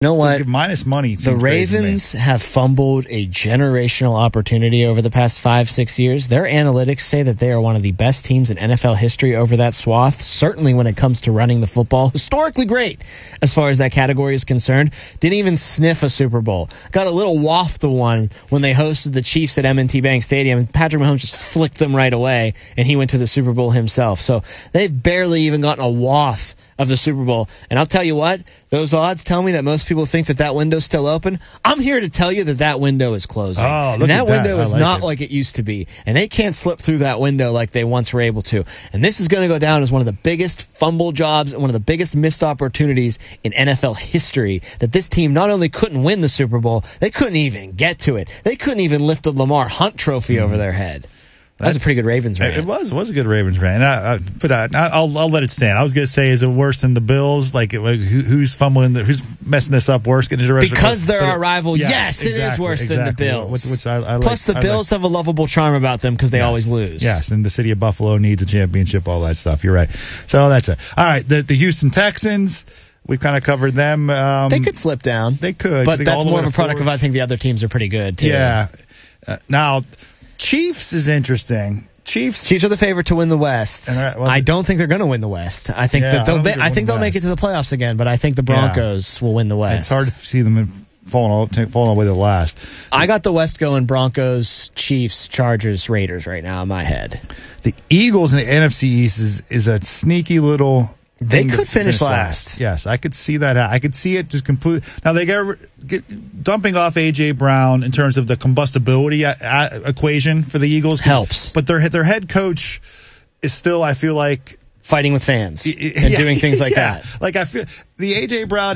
You know what? Minus money. The Ravens have fumbled a generational opportunity over the past 5-6 years. Their analytics say that they are one of the best teams in NFL history over that swath, certainly when it comes to running the football. Historically great as far as that category is concerned. Didn't even sniff a Super Bowl. Got a little waft of one when they hosted the Chiefs at M&T Bank Stadium, and Patrick Mahomes just flicked them right away, and he went to the Super Bowl himself. So they've barely even gotten a waft of the Super Bowl. And I'll tell you what, those odds tell me that most people think that window's still open. I'm here to tell you that window is closing. Oh, look and that at that. window is not like it used to be. And they can't slip through that window like they once were able to. And this is going to go down as one of the biggest fumble jobs and one of the biggest missed opportunities in NFL history, that this team not only couldn't win the Super Bowl, they couldn't even get to it. They couldn't even lift a Lamar Hunt trophy over their head. That was a pretty good Ravens rant. It was a good Ravens rant. I'll let it stand. I was going to say, is it worse than the Bills? Like who's fumbling? Who's messing this up worse? Because they're our rival. Yes, exactly, it is worse than the Bills. Which I like. Plus, the Bills have a lovable charm about them because they always lose. Yes, and the city of Buffalo needs a championship. All that stuff. You're right. So that's it. All right, the Houston Texans. We've kind of covered them. They could slip down. They could, but that's more of a product of I think the other teams are pretty good too. Yeah. Now. Chiefs is interesting. Chiefs are the favorite to win the West. I don't think they're going to win the West. I think that they'll make it to the playoffs again, but I think the Broncos will win the West. It's hard to see them falling all the way to the last. I got the West going Broncos, Chiefs, Chargers, Raiders right now in my head. The Eagles in the NFC East is a sneaky little... They could finish last. Yes, I could see that. I could see it just completely. Now, they get dumping off A.J. Brown in terms of the combustibility equation for the Eagles. Helps. But their head coach is still, I feel like... fighting with fans and doing things like that. Like, I feel the A.J. Brown,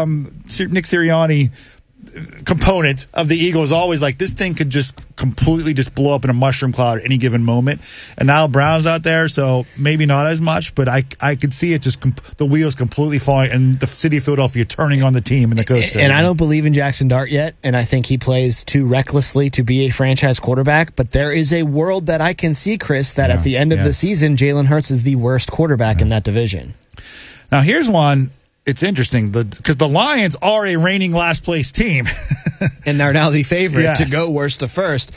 Nick Sirianni component of the Eagles always like, this thing could just completely just blow up in a mushroom cloud at any given moment. And now Brown's out there, so maybe not as much, but I could see it just the wheels completely falling and the city of Philadelphia turning on the team and the coach. And I don't believe in Jackson Dart yet, and I think he plays too recklessly to be a franchise quarterback, but there is a world that I can see, Chris, that at the end of the season, Jalen Hurts is the worst quarterback in that division. Now, here's one. It's interesting because the Lions are a reigning last place team. And they're now the favorite to go worst to first.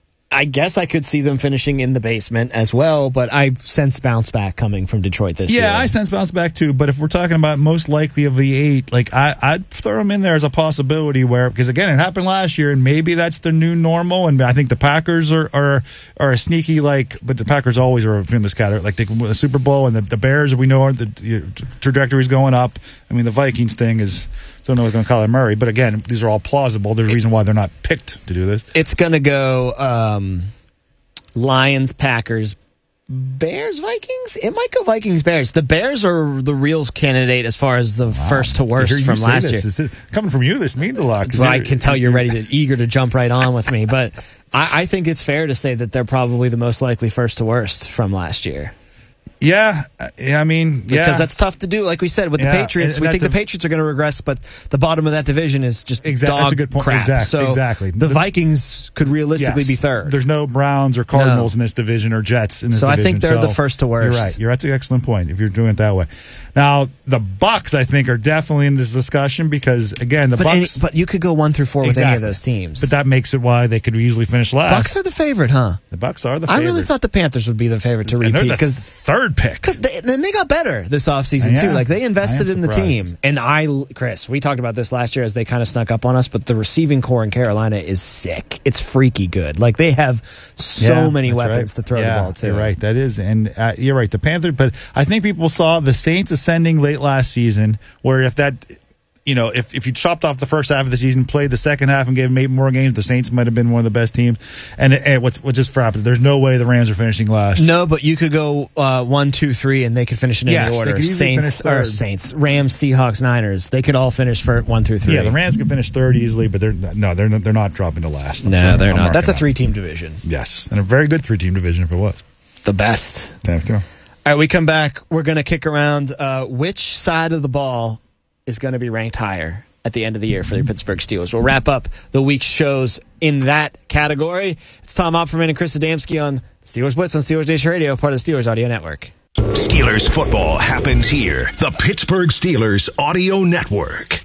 I guess I could see them finishing in the basement as well, but I sense bounce back coming from Detroit this year. Yeah, I sense bounce back too, but if we're talking about most likely of the 8, like I'd throw them in there as a possibility because again, it happened last year and maybe that's the new normal, and I think the Packers are a sneaky but the Packers always are in this category. Like they can win the Super Bowl, and the Bears, we know the trajectory is going up. I mean, the Vikings thing is still know what's going to Kyler Murray, but again, these are all plausible. There's a reason why they're not picked to do this. It's going to go Lions, Packers, Bears, Vikings? It might go Vikings, Bears. The Bears are the real candidate as far as the first to worst from last year. Coming from you, this means a lot. Well, I can tell you're eager to jump right on with me, but I think it's fair to say that they're probably the most likely first to worst from last year. Yeah, I mean, because that's tough to do. Like we said with the Patriots, we think the Patriots are going to regress, but the bottom of that division is just dog that's a good point. crap. Exactly. The Vikings could realistically be third. There's no Browns or Cardinals in this division or Jets in this division. So I think they're the first to worst. You're right. That's an excellent point if you're doing it that way. Now, the Bucs, I think, are definitely in this discussion because, again, Bucs... but you could go 1 through 4 with any of those teams. But that makes it why they could easily finish last. Bucs are the favorite, huh? The Bucs are the favorite. I really thought the Panthers would be the favorite to repeat. And they're the third pick. And they got better this offseason, too. Like, they invested in the team. And Chris, we talked about this last year as they kind of snuck up on us, but the receiving core in Carolina is sick. It's freaky good. Like, they have so many weapons to throw the ball to. You're right. That is. And you're right. The Panthers, but I think people saw the Saints ascending late last season, where if you chopped off the first half of the season, played the second half, and gave them 8 more games, the Saints might have been one of the best teams. And what's just frapping, there's no way the Rams are finishing last. No, but you could go 1, 2, 3, and they could finish in any order. Saints, Rams, Seahawks, Niners. They could all finish for 1 through 3. Yeah, the Rams could finish third easily, but they're not dropping to last. They're not. That's a 3-team division. Yes, and a very good 3-team division if it was. The best. Thank you. All right, we come back. We're going to kick around which side of the ball is going to be ranked higher at the end of the year for the Pittsburgh Steelers. We'll wrap up the week's shows in that category. It's Tom Opperman and Chris Adamski on Steelers Blitz on Steelers Nation Radio, part of the Steelers Audio Network. Steelers football happens here. The Pittsburgh Steelers Audio Network.